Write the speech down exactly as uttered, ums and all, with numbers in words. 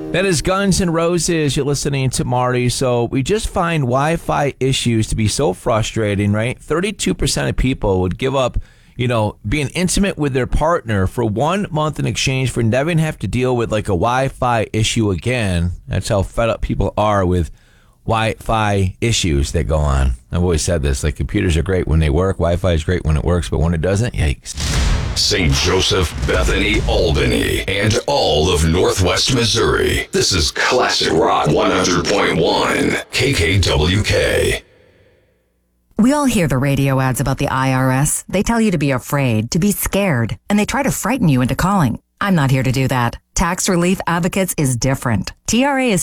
That is Guns N' Roses. You're listening to Marty. So we just find Wi-Fi issues to be so frustrating, right? thirty-two percent of people would give up, you know, being intimate with their partner for one month in exchange for never have to deal with like a Wi-Fi issue again. That's how fed up people are with Wi-Fi issues that go on. I've always said this, like computers are great when they work. Wi-Fi is great when it works, but when it doesn't, yikes. Saint Joseph, Bethany, Albany, and all of Northwest Missouri. This is Classic Rock one hundred point one, K K W K. We all hear the radio ads about the I R S. They tell you to be afraid, to be scared, and they try to frighten you into calling. I'm not here to do that. Tax Relief Advocates is different. T R A is